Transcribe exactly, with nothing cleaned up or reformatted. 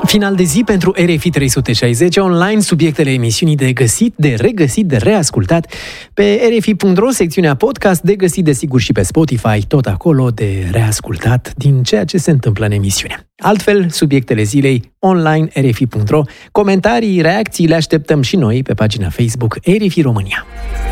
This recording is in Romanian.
Final de zi pentru R F I trei sute șaizeci online, subiectele emisiunii de găsit, de regăsit, de reascultat pe r f i punct r o, secțiunea podcast, de găsit desigur și pe Spotify, tot acolo de reascultat din ceea ce se întâmplă în emisiune. Altfel, subiectele zilei online r f i punct r o, comentarii, reacții le așteptăm și noi pe pagina Facebook R F I România.